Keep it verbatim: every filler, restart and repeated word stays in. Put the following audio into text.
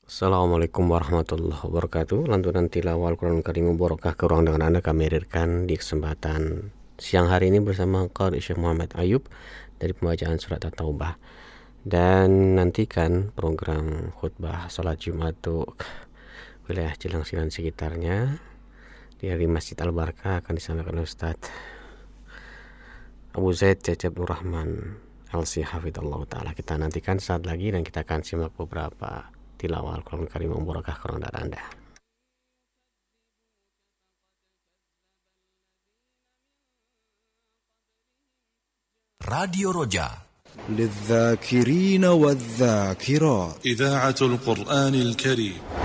Assalamualaikum warahmatullahi wabarakatuh. Lantunan tilawah Al-Quran Karim Mubarakah ke ruang dengan Anda kami hadirkan di kesempatan siang hari ini bersama Qari Syekh Muhammad Ayub dari pembacaan surat At-Taubah. Dan nantikan program khutbah salat Jumat untuk wilayah Cilangsinan sekitarnya dari Masjid Al-Barkah akan disampaikan oleh Ustaz Abu Zaid Cecep Nur Rahman Al-Si Hafidhullah Ta'ala. Kita nantikan saat lagi dan kita akan simak beberapa tilawah Al-Quran Karim Mubarakah kurang dari Anda. راديو رجاء للذاكرين والذاكرات إذاعة القرآن الكريم